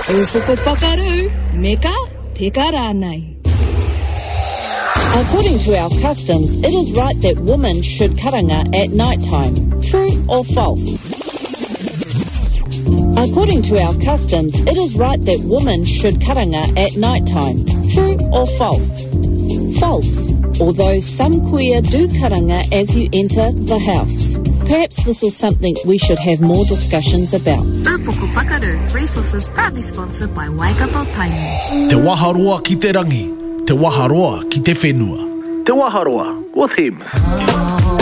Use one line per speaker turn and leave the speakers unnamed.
Ufoko pakaru, meka peka rānei.
According to our customs, it is right that women should karanga at night time. True or false? According to our customs, it is right that women should karanga at night time. True or false? False, although some kuia do karanga as you enter the house. Perhaps this is something we should have more discussions about.
Ūpoko Pakaru, resources proudly sponsored by Waikato Tainui.
Te waharoa ki te rangi, te waharoa ki te whenua. Te waharoa with him.